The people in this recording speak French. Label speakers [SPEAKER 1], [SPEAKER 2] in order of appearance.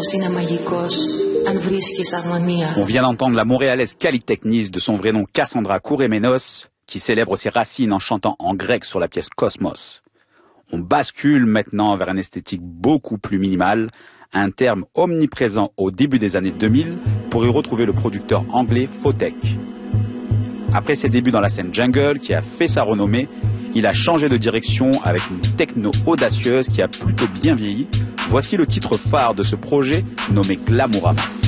[SPEAKER 1] On vient d'entendre la montréalaise Kaliteknis de son vrai nom Cassandra Kouremenos, qui célèbre ses racines en chantant en grec sur la pièce Cosmos. On bascule maintenant vers une esthétique beaucoup plus minimale, un terme omniprésent au début des années 2000 pour y retrouver le producteur anglais Photek. Après ses débuts dans la scène jungle qui a fait sa renommée, il a changé de direction avec une techno audacieuse qui a plutôt bien vieilli. Voici le titre phare de ce projet nommé Glamourama.